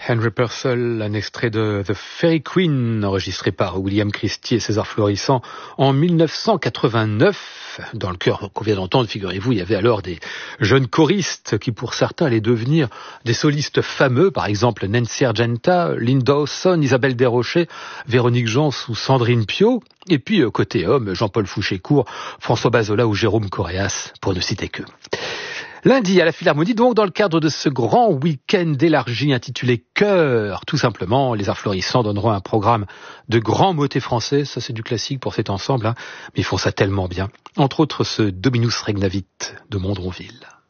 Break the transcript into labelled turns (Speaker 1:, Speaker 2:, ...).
Speaker 1: Henry Purcell, un extrait de The Fairy Queen, enregistré par William Christie et César Florissant en 1989. Dans le chœur qu'on vient d'entendre, figurez-vous, il y avait alors des jeunes choristes qui, pour certains, allaient devenir des solistes fameux, par exemple Nancy Argenta, Linda Dawson, Isabelle Desrochers, Véronique Jans ou Sandrine Piau. Et puis, côté homme, Jean-Paul Fouché-Court, François Bazola ou Jérôme Coréas, pour ne citer que. Lundi, à la Philharmonie, donc, dans le cadre de ce grand week-end élargi intitulé Chœur, tout simplement, les Arts Florissants donneront un programme de grands motets français. Ça, c'est du classique pour cet ensemble, hein, mais ils font ça tellement bien. Entre autres, ce Dominus Regnavit de Mondronville.